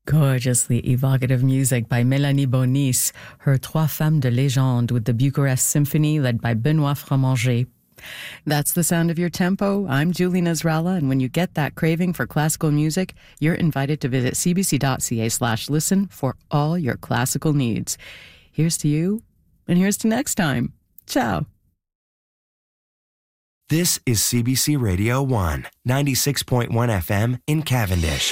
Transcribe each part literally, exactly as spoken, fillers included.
Gorgeously evocative music by Mélanie Bonis, her Trois Femmes de Légende with the Bucharest Symphony led by Benoît Fromager. That's the sound of your tempo. I'm Julie Nasrallah, and when you get that craving for classical music, you're invited to visit cbc.ca slash listen for all your classical needs. Here's to you, and here's to next time. Ciao. This is C B C Radio one, ninety-six point one F M in Cavendish.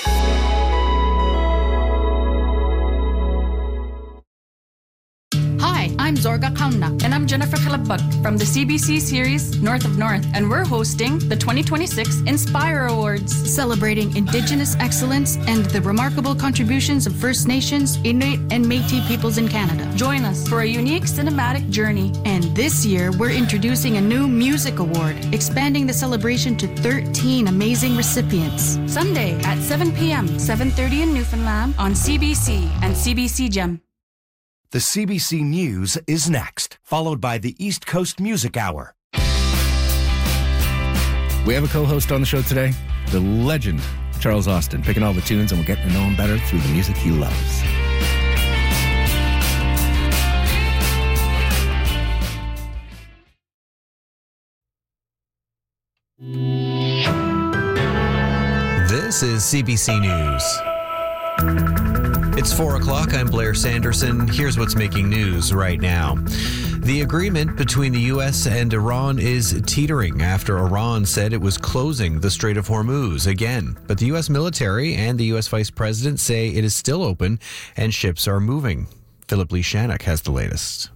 I'm Zorga Kauna. And I'm Jennifer Kalabag from the C B C series North of North. And we're hosting the twenty twenty-six Inspire Awards, celebrating Indigenous excellence and the remarkable contributions of First Nations, Inuit, and Métis peoples in Canada. Join us for a unique cinematic journey. And this year, we're introducing a new music award, expanding the celebration to thirteen amazing recipients. Sunday at seven p.m., seven thirty in Newfoundland on C B C and C B C Gem. The C B C News is next, followed by the East Coast Music Hour. We have a co-host on the show today, the legend, Charles Austin, picking all the tunes, and we're getting to know him better through the music he loves. This is C B C News. It's four o'clock. I'm Blair Sanderson. Here's what's making news right now. The agreement between the U S and Iran is teetering after Iran said it was closing the Strait of Hormuz again. But the U S military and the U S Vice President say it is still open and ships are moving. Philip Lee Shannock has the latest.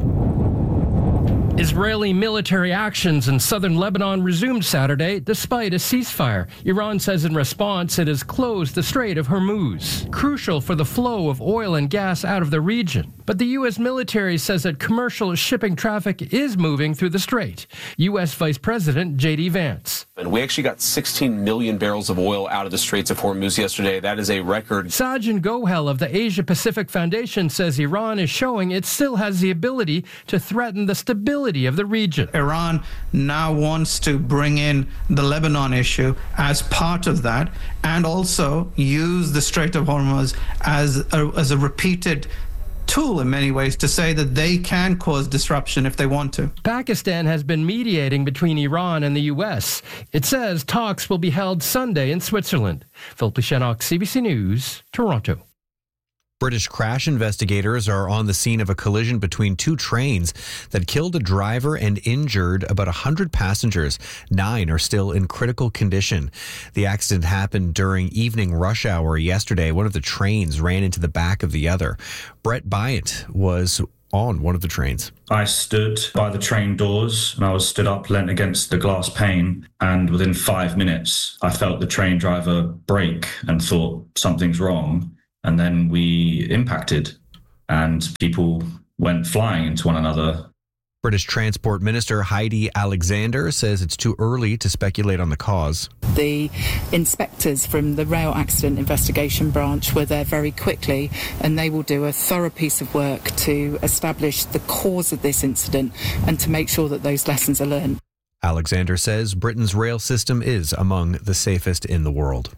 Israeli military actions in southern Lebanon resumed Saturday despite a ceasefire. Iran says in response it has closed the Strait of Hormuz, crucial for the flow of oil and gas out of the region. But the U S military says that commercial shipping traffic is moving through the strait. U S Vice President J D Vance. And we actually got sixteen million barrels of oil out of the Straits of Hormuz yesterday. That is a record. Sajjan Gohel of the Asia Pacific Foundation says Iran is showing it still has the ability to threaten the stability of the region. Iran now wants to bring in the Lebanon issue as part of that, and also use the Strait of Hormuz as a, as a repeated tool in many ways to say that they can cause disruption if they want to. Pakistan has been mediating between Iran and the U S. It says talks will be held Sunday in Switzerland. Philip Shannock, C B C News, Toronto. British crash investigators are on the scene of a collision between two trains that killed a driver and injured about one hundred passengers. Nine are still in critical condition. The accident happened during evening rush hour yesterday. One of the trains ran into the back of the other. Brett Bryant was on one of the trains. I stood by the train doors and I was stood up, leant against the glass pane, and within five minutes I felt the train driver brake and thought something's wrong. And then we impacted and people went flying into one another. British Transport Minister Heidi Alexander says it's too early to speculate on the cause. The inspectors from the Rail Accident Investigation Branch were there very quickly, and they will do a thorough piece of work to establish the cause of this incident and to make sure that those lessons are learned. Alexander says Britain's rail system is among the safest in the world.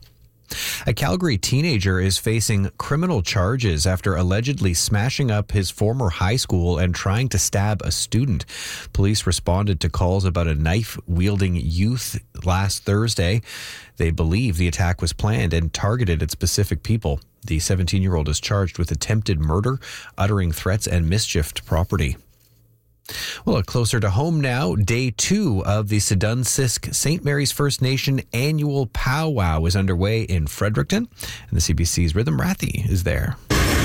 A Calgary teenager is facing criminal charges after allegedly smashing up his former high school and trying to stab a student. Police responded to calls about a knife-wielding youth last Thursday. They believe the attack was planned and targeted at specific people. The seventeen-year-old is charged with attempted murder, uttering threats, and mischief to property. Well, closer to home now, day two of the Sedunsisk Saint Mary's First Nation annual powwow is underway in Fredericton, and the C B C's Rhythm Rathi is there.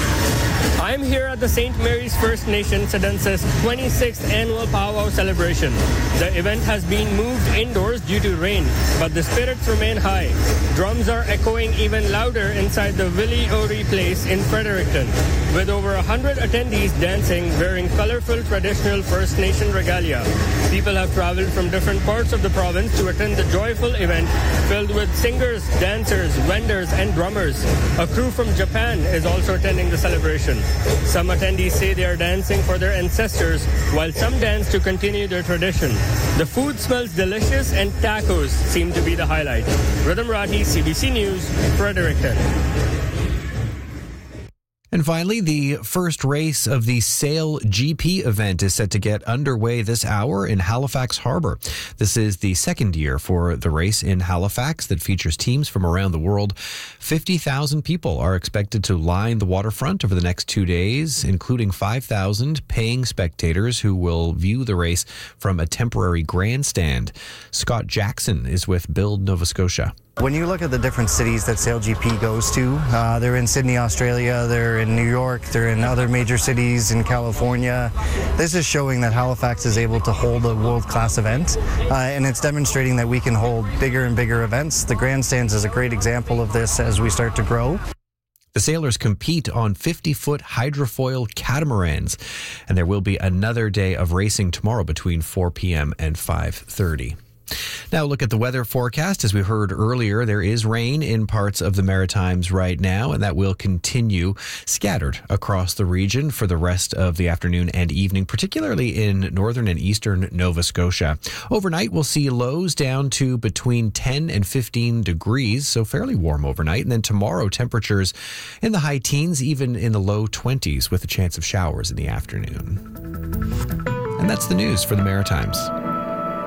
I'm here at the Saint Mary's First Nation Sedunsisk twenty-sixth Annual Powwow Celebration. The event has been moved indoors due to rain, but the spirits remain high. Drums are echoing even louder inside the Willie O'Ree Place in Fredericton, with over one hundred attendees dancing wearing colorful traditional First Nation regalia. People have traveled from different parts of the province to attend the joyful event filled with singers, dancers, vendors, and drummers. A crew from Japan is also attending the celebration. Some attendees say they are dancing for their ancestors, while some dance to continue their tradition. The food smells delicious and tacos seem to be the highlight. Rhythm Rathi, C B C News, Fredericton. And finally, the first race of the Sail G P event is set to get underway this hour in Halifax Harbor. This is the second year for the race in Halifax that features teams from around the world. fifty thousand people are expected to line the waterfront over the next two days, including five thousand paying spectators who will view the race from a temporary grandstand. Scott Jackson is with Build Nova Scotia. When you look at the different cities that Sail G P goes to, uh, they're in Sydney, Australia, they're in New York, they're in other major cities in California. This is showing that Halifax is able to hold a world-class event, uh, and it's demonstrating that we can hold bigger and bigger events. The grandstands is a great example of this as we start to grow. The sailors compete on fifty-foot hydrofoil catamarans, and there will be another day of racing tomorrow between four p.m. and five thirty. Now look at the weather forecast. As we heard earlier, there is rain in parts of the Maritimes right now, and that will continue scattered across the region for the rest of the afternoon and evening, particularly in northern and eastern Nova Scotia. Overnight, we'll see lows down to between ten and fifteen degrees, so fairly warm overnight. And then tomorrow, temperatures in the high teens, even in the low twenties, with a chance of showers in the afternoon. And that's the news for the Maritimes.